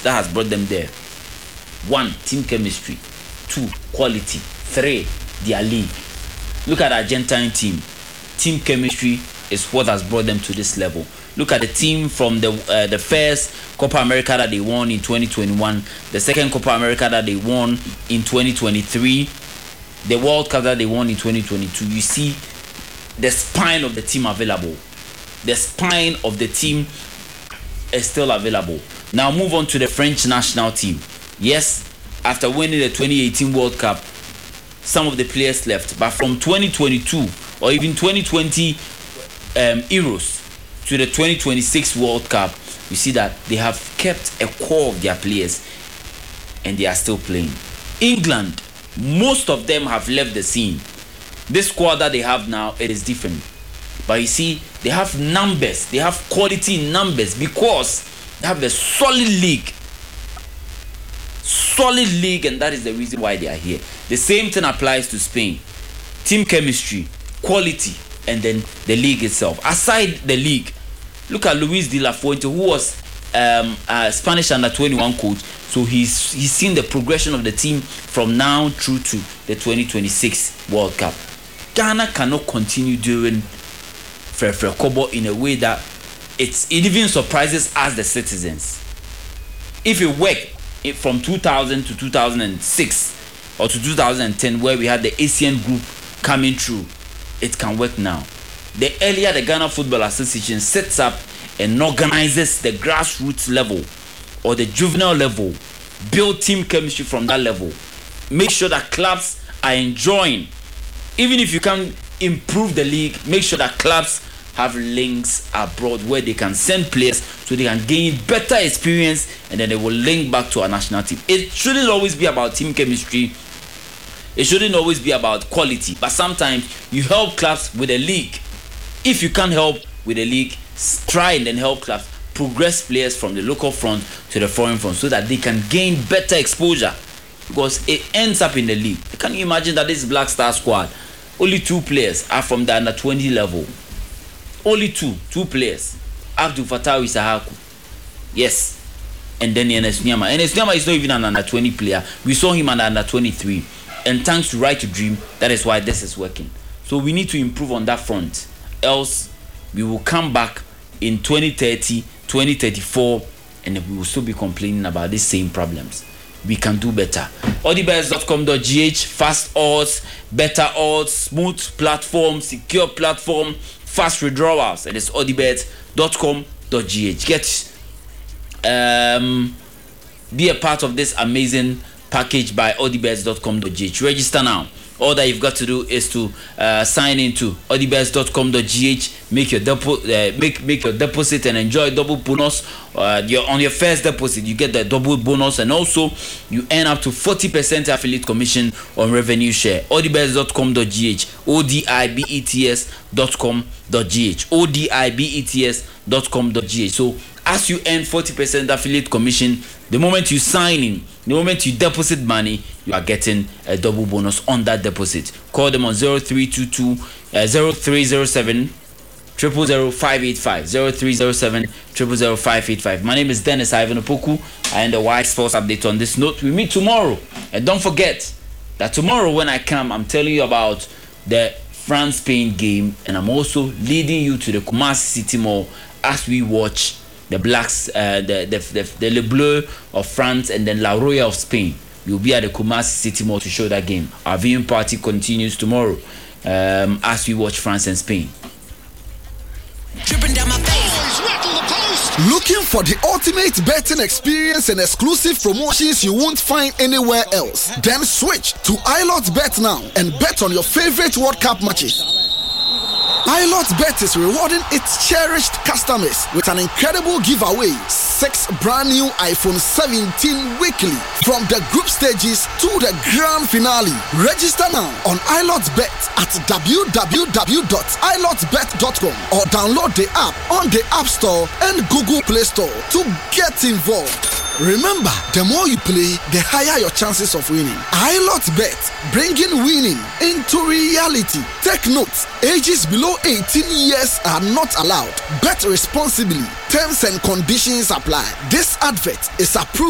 that has brought them there. 1, team chemistry. 2, quality. 3, their league. Look at the Argentine team. Team chemistry is what has brought them to this level. Look at the team from the first Copa America that they won in 2021, the second Copa America that they won in 2023, the World Cup that they won in 2022. You see the spine of the team available. The spine of the team is still available. Now move on to the French national team. Yes, after winning the 2018 World Cup, some of the players left, but from 2022 or even 2020 Euros to the 2026 World Cup, you see that they have kept a core of their players and they are still playing. England, most of them have left the scene. This squad that they have now, it is different. But you see, they have numbers, they have quality in numbers because they have a solid league. Solid league, and that is the reason why they are here. The same thing applies to Spain. Team chemistry, quality, and then the league itself. Aside the league, look at Luis de la Fuente, who was a Spanish under-21 coach. So he's seen the progression of the team from now through to the 2026 World Cup. Ghana cannot continue doing Frefre Kobo in a way that it even surprises us, the citizens. If it worked from 2000 to 2006 or to 2010, where we had the Asian group coming through, it can work now. The earlier the Ghana Football Association sets up and organizes the grassroots level or the juvenile level, build team chemistry from that level, make sure that clubs are enjoying. Even if you can improve the league, make sure that clubs have links abroad where they can send players so they can gain better experience and then they will link back to our national team. It shouldn't always be about team chemistry. It shouldn't always be about quality. But sometimes you help clubs with a league. If you can't help with a league, try and then help clubs progress players from the local front to the foreign front so that they can gain better exposure. Because it ends up in the league. Can you imagine that this Black Star squad, only 2 players are from the under 20 level? Only two players. Abdul Fattah Isahaku. Yes. And then Enes Nyama. Enes Nyama is not even an under 20 player. We saw him under 23. And thanks to Right to Dream, that is why this is working. So we need to improve on that front. Else, we will come back in 2030, 2034, and we will still be complaining about these same problems. We can do better. Odibets.com.gh, fast odds, better odds, smooth platform, secure platform, fast withdrawals. It is odibets.com.gh. Be a part of this amazing package by odibets.com.gh. Register now. All that you've got to do is to sign into odibets.com.gh, make your deposit and enjoy double bonus. On your first deposit, you get the double bonus, and also you earn up to 40% affiliate commission on revenue share. odibets.com.gh, odibets.com.gh, odibets.com.gh. So as you earn 40% affiliate commission, the moment you sign in, the moment you deposit money, you are getting a double bonus on that deposit. Call them on 0307 0000585, 0307 0000585. My name is Dennis Ivan Opoku. I am the White Sports Update on this note. We meet tomorrow, and don't forget that tomorrow when I come, I'm telling you about the France-Spain game, and I'm also leading you to the Kumasi City Mall as we watch the Blacks, the Le Bleu of France and then La Roya of Spain. We'll be at the Kumasi City Mall to show that game. Our viewing party continues tomorrow as we watch France and Spain. Dripping down my face. Looking for the ultimate betting experience and exclusive promotions you won't find anywhere else? Then switch to iLotBet now and bet on your favorite World Cup matches. iLotBet is rewarding its cherished customers with an incredible giveaway: 6 brand new iPhone 17 weekly from the group stages to the grand finale. Register now on iLotBet at www.ilotbet.com or download the app on the App Store and Google Play Store to get involved. Remember, the more you play, the higher your chances of winning. iLotBet, bringing winning into reality. Take note, ages below 18 years are not allowed. Bet responsibly. Terms and conditions apply. This advert is approved